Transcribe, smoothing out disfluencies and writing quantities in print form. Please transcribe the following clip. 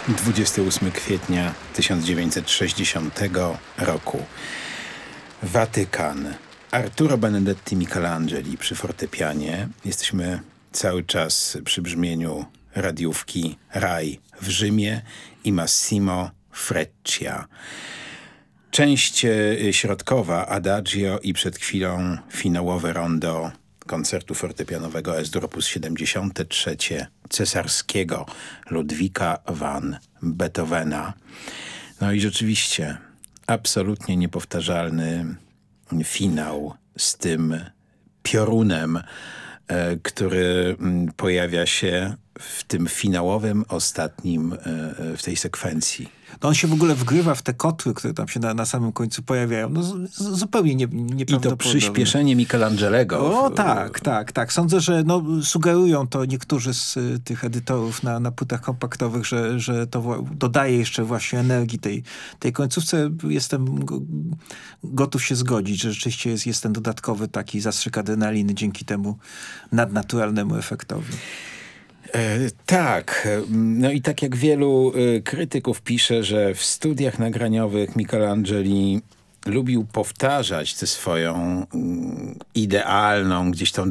28 kwietnia 1960 roku. Watykan. Arturo Benedetti Michelangeli przy fortepianie. Jesteśmy cały czas przy brzmieniu radiówki RAI w Rzymie i Massimo Freccia. Część środkowa Adagio i przed chwilą finałowe rondo koncertu fortepianowego S-dur op. 73 cesarskiego Ludwika van Beethovena. No i rzeczywiście absolutnie niepowtarzalny finał z tym piorunem, który pojawia się w tym finałowym, ostatnim, w tej sekwencji. No on się w ogóle wgrywa w te kotły, które tam się na samym końcu pojawiają. No zupełnie nieprawdopodobne. I to przyspieszenie Michelangelego. O tak. Sądzę, że sugerują to niektórzy z tych edytorów na płytach kompaktowych, że to dodaje jeszcze właśnie energii tej końcówce. Jestem gotów się zgodzić, że rzeczywiście jest ten dodatkowy taki zastrzyk adrenaliny dzięki temu nadnaturalnemu efektowi. Tak. No i tak jak wielu krytyków pisze, że w studiach nagraniowych Michelangeli lubił powtarzać tę swoją idealną, gdzieś tą